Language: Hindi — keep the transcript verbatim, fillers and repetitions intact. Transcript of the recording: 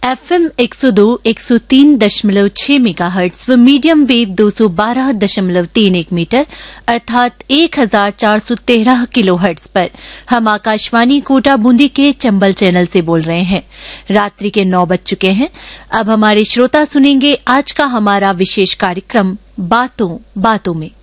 एफएम एक सौ दो, एक सौ तीन दशमलव छह मेगाहर्ट्ज व मीडियम वेव दो सौ बारह दशमलव तीन एक मीटर अर्थात एक हजार चार सौ तेरह किलोहर्ट्ज पर हम आकाशवाणी कोटा बूंदी के चंबल चैनल से बोल रहे हैं। रात्रि के नौ बज चुके हैं। अब हमारे श्रोता सुनेंगे आज का हमारा विशेष कार्यक्रम बातों बातों में।